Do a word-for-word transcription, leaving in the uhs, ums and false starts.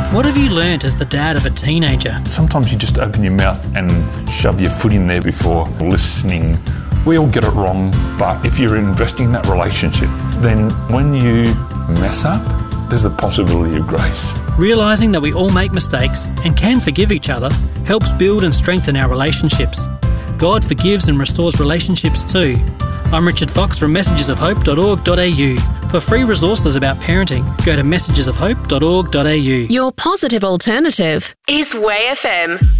What have you learnt as the dad of a teenager? Sometimes you just open your mouth and shove your foot in there before listening. We all get it wrong, but if you're investing in that relationship, then when you mess up, there's the possibility of grace. Realising that we all make mistakes and can forgive each other helps build and strengthen our relationships. God forgives and restores relationships too. I'm Richard Fox from messages of hope dot org dot a u. For free resources about parenting, go to messages of hope dot org dot a u. Your positive alternative is Way F M.